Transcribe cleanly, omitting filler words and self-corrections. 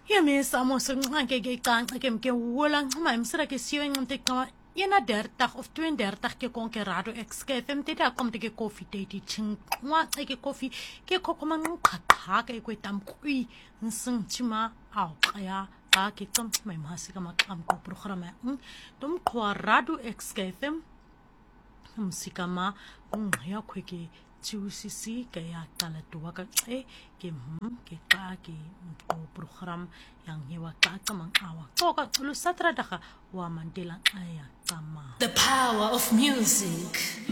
Yemisa mo sengxake ke canca ke wola nxuma imsira ke siyo nxinte xa yena 30 of 32 ke konke radio x ke fm tete aqomte ke coffee date chinwa ke coffee ke khokhoma nqaqha ke kwetamkwi nsingchima awqaya xa ke xamxuma imhasi kamaqam ko programa domqhwa radio x ke fm umsikama ungqya khweke TUCC ke ya qala tuwa ka ke xa ke program yang hiwa xa mangawa xoka lu satra daga wa mandela aya xama The power of music.